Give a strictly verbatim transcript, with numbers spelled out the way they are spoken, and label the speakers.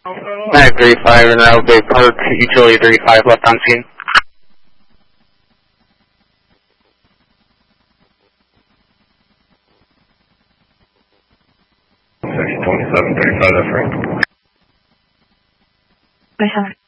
Speaker 1: Mag three five in Route Bay Park, utility three five left on scene.
Speaker 2: Section twenty-seven thirty-five, that's right.
Speaker 3: I have